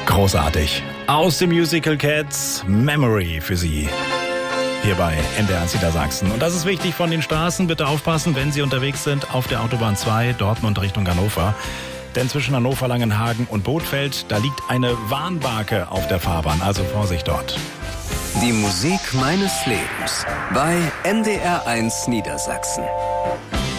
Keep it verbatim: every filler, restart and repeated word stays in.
Großartig. Aus dem Musical Cats, Memory für Sie. Hier bei N D R eins Niedersachsen. Und das ist wichtig von den Straßen. Bitte aufpassen, wenn Sie unterwegs sind auf der Autobahn zwei, Dortmund Richtung Hannover. Denn zwischen Hannover, Langenhagen und Bothfeld, da liegt eine Warnbarke auf der Fahrbahn. Also Vorsicht dort. Die Musik meines Lebens bei N D R eins Niedersachsen.